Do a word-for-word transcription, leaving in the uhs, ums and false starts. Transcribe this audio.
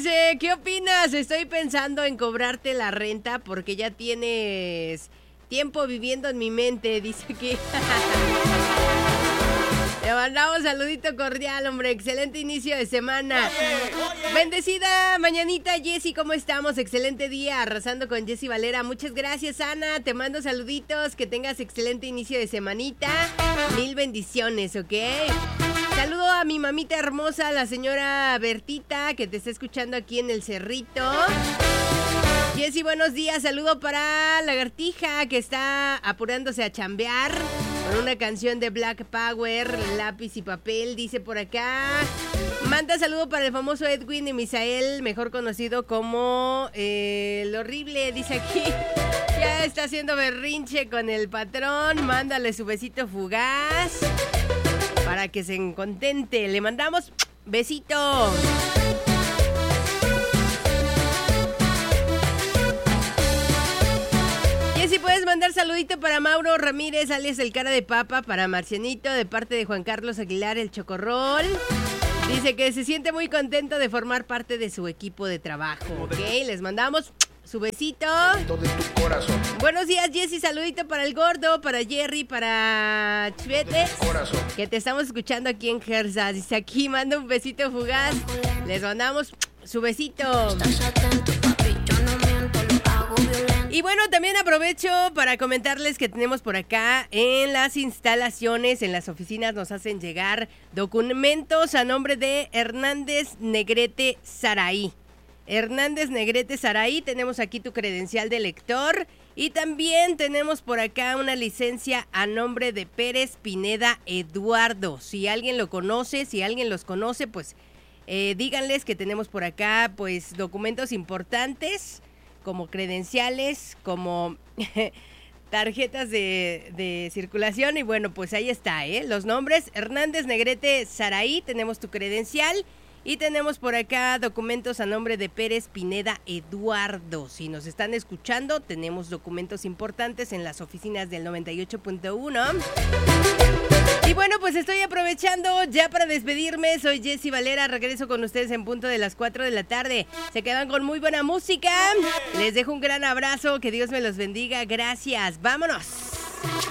dice, ¿qué opinas? Estoy pensando en cobrarte la renta porque ya tienes tiempo viviendo en mi mente, dice aquí. Le mandamos saludito cordial, hombre. Excelente inicio de semana. Bendecida mañanita, Jessy, ¿cómo estamos? Excelente día, arrasando con Jessy Valera. Muchas gracias, Ana. Te mando saluditos. Que tengas excelente inicio de semanita. Mil bendiciones, ¿ok? Saludo a mi mamita hermosa, la señora Bertita, que te está escuchando aquí en el Cerrito. Jessy, buenos días. Saludo para Lagartija, que está apurándose a chambear con una canción de Black Power, lápiz y papel, dice por acá. Manda saludo para el famoso Edwin y Misael, mejor conocido como eh, el horrible, dice aquí. Ya está haciendo berrinche con el patrón. Mándale su besito fugaz para que se contente. Le mandamos besito. Si puedes mandar saludito para Mauro Ramírez, alias el cara de papa, para Marcianito, de parte de Juan Carlos Aguilar, el Chocorrol. Dice que se siente muy contento de formar parte de su equipo de trabajo. Ok, les mandamos su besito. De tu corazón. Buenos días, Jessy, saludito para el gordo, para Jerry, para Chvete, que te estamos escuchando aquí en Jersey. Dice aquí, manda un besito fugaz. Les mandamos su besito. Y bueno, también aprovecho para comentarles que tenemos por acá en las instalaciones, en las oficinas, nos hacen llegar documentos a nombre de Hernández Negrete Saraí. Hernández Negrete Saraí, tenemos aquí tu credencial de lector y también tenemos por acá una licencia a nombre de Pérez Pineda Eduardo. Si alguien lo conoce, si alguien los conoce, pues eh, díganles que tenemos por acá pues documentos importantes, como credenciales, como tarjetas de, de circulación. Y bueno, pues ahí está, ¿eh? Los nombres, Hernández Negrete Saraí, tenemos tu credencial. Y tenemos por acá documentos a nombre de Pérez Pineda Eduardo. Si nos están escuchando, tenemos documentos importantes en las oficinas del noventa y ocho punto uno. Y bueno, pues estoy aprovechando ya para despedirme. Soy Jessy Valera, regreso con ustedes en punto de las cuatro de la tarde. Se quedan con muy buena música. Les dejo un gran abrazo, que Dios me los bendiga. Gracias, vámonos.